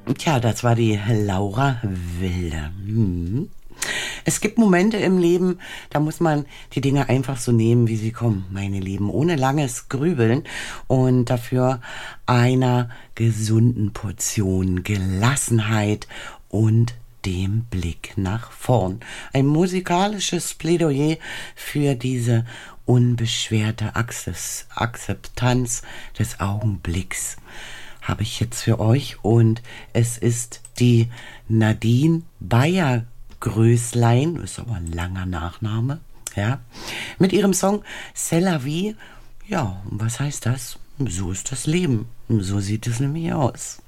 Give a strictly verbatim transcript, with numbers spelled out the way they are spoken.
Tja, das war die Laura Wilde. Hm. Es gibt Momente im Leben, da muss man die Dinge einfach so nehmen, wie sie kommen, meine Lieben, ohne langes Grübeln und dafür einer gesunden Portion Gelassenheit und dem Blick nach vorn. Ein musikalisches Plädoyer für diese unbeschwerte Akzeptanz des Augenblicks habe ich jetzt für euch, und es ist die Nadine Bayer Größlein, ist aber ein langer Nachname, ja, mit ihrem Song C'est la vie. Ja, und was heißt das? So ist das Leben. So sieht es nämlich aus.